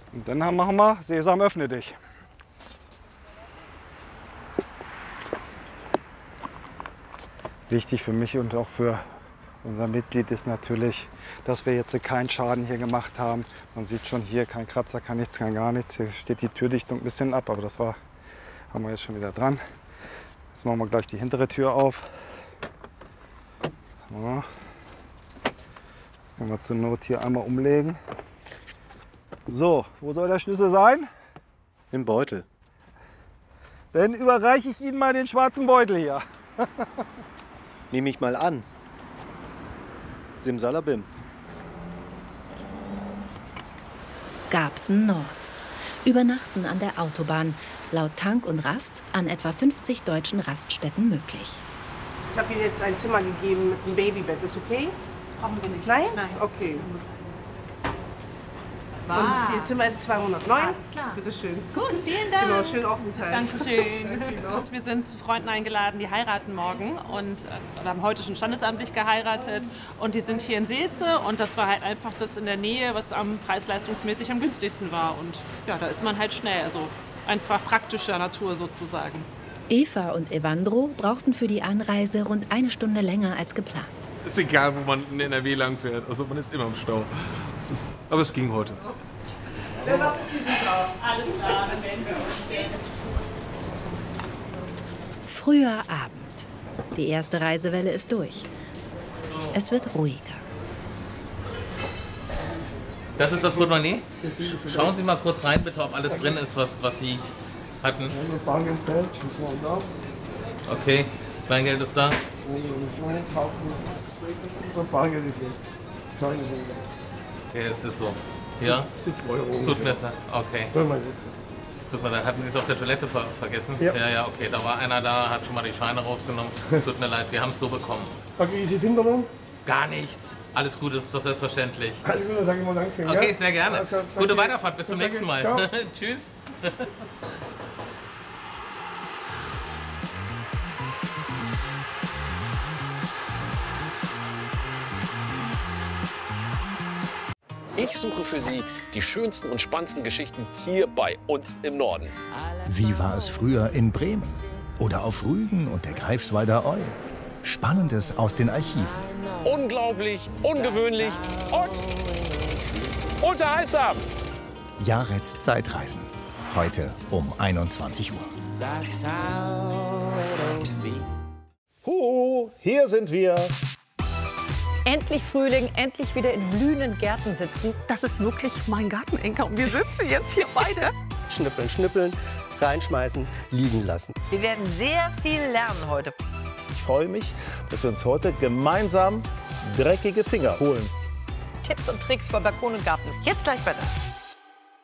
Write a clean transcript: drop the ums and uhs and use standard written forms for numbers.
Und dann machen wir Sesam, öffne dich. Wichtig für mich und auch für unser Mitglied ist natürlich, dass wir jetzt keinen Schaden hier gemacht haben. Man sieht schon hier, kein Kratzer, kein nichts, kein gar nichts. Hier steht die Türdichtung ein bisschen ab, aber das haben wir jetzt schon wieder dran. Jetzt machen wir gleich die hintere Tür auf. Ja. Das können wir zur Not hier einmal umlegen. So, wo soll der Schlüssel sein? Im Beutel. Dann überreiche ich Ihnen mal den schwarzen Beutel hier. Nehme ich mal an. Simsalabim. Garbsen Nord. Übernachten an der Autobahn. Laut Tank und Rast an etwa 50 deutschen Raststätten möglich. Ich habe Ihnen jetzt ein Zimmer gegeben mit einem Babybett. Ist okay? Das brauchen wir nicht. Nein? Nein. Okay. Wow. Und Ihr Zimmer ist 209? Alles klar. Bitte schön. Gut, vielen Dank. Genau, schönen Aufenthalt. Dankeschön. Genau. Wir sind zu Freunden eingeladen, die heiraten morgen und haben heute schon standesamtlich geheiratet. Und die sind hier in Seelze und das war halt einfach das in der Nähe, was preis-leistungsmäßig am günstigsten war. Und ja, da ist man halt schnell, also einfach praktischer Natur sozusagen. Eva und Evandro brauchten für die Anreise rund 1 Stunde länger als geplant. Ist egal, wo man in NRW lang fährt. Also man ist immer im Stau. Aber es ging heute. Was ist hier drauf? Alles klar, dann werden wir uns. Früher Abend. Die erste Reisewelle ist durch. Es wird ruhiger. Das ist das Portemonnaie? Schauen Sie mal kurz rein, bitte, ob alles drin ist, was Sie hatten. Okay, Kleingeld ist da. Okay, es ist so. Ja? Tut mir leid. Okay. Tut mir leid. Hatten Sie es auf der Toilette vergessen? Ja. Ja, okay. Da war einer da, hat schon mal die Scheine rausgenommen. Tut mir leid, wir haben es so bekommen. Okay, Sie finden noch? Gar nichts. Alles gut, das ist doch selbstverständlich. Alles gut, dann sage ich mal Dankeschön. Okay, ja? sehr gerne. Also, gute Weiterfahrt, bis zum nächsten Mal. Ciao. Tschüss. Ich suche für Sie die schönsten und spannendsten Geschichten hier bei uns im Norden. Wie war es früher in Bremen? Oder auf Rügen und der Greifswalder Eu? Spannendes aus den Archiven. Unglaublich, ungewöhnlich und unterhaltsam. Jareds Zeitreisen. Heute um 21 Uhr. Huhu, hier sind wir. Endlich Frühling, endlich wieder in blühenden Gärten sitzen. Das ist wirklich mein Gartenenker und wir sitzen jetzt hier beide. Schnippeln, schnippeln, reinschmeißen, liegen lassen. Wir werden sehr viel lernen heute. Ich freue mich, dass wir uns heute gemeinsam dreckige Finger holen. Tipps und Tricks für Balkon und Garten. Jetzt gleich bei das.